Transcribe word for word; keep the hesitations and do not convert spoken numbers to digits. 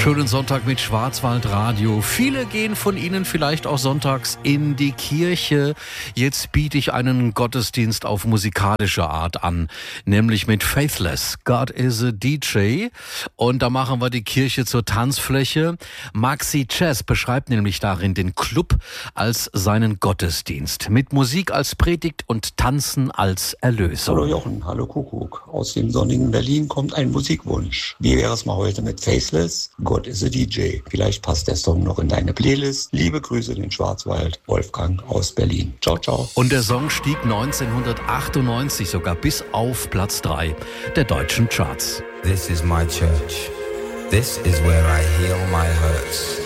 Schönen Sonntag mit Schwarzwaldradio. Viele gehen von Ihnen vielleicht auch sonntags in die Kirche. Jetzt biete ich einen Gottesdienst auf musikalische Art an, nämlich mit Faithless. God is a D J. Und da machen wir die Kirche zur Tanzfläche. Maxi Chess beschreibt nämlich darin den Club als seinen Gottesdienst. Mit Musik als Predigt und Tanzen als Erlösung. Hallo Jochen, hallo Kuckuck. Aus dem sonnigen Berlin kommt ein Musikwunsch. Wie wäre es mal heute mit Faithless? God is a D J. Vielleicht passt der Song noch in deine Playlist. Liebe Grüße in den Schwarzwald. Wolfgang aus Berlin. Ciao, ciao. Und der Song stieg neunzehnhundertachtundneunzig sogar bis auf Platz drei der deutschen Charts. This is my church. This is where I heal my hurts.